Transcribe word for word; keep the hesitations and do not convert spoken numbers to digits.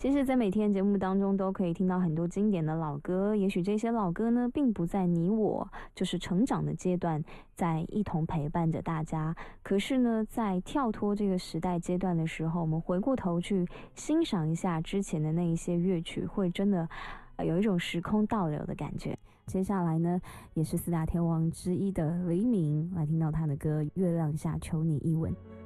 其实在每天节目当中都可以听到很多经典的老歌，也许这些老歌呢并不在你我就是成长的阶段在一同陪伴着大家，可是呢在跳脱这个时代阶段的时候，我们回过头去欣赏一下之前的那一些乐曲，会真的有一种时空倒流的感觉。接下来呢也是四大天王之一的黎明，来听到他的歌《月亮下求你一吻》。